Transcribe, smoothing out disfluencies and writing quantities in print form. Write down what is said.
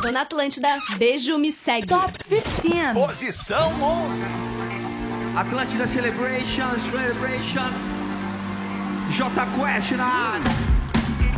Tô na Atlântida. Beijo, me segue. Top 15. Posição 11. Atlântida Celebration. J Quest na área.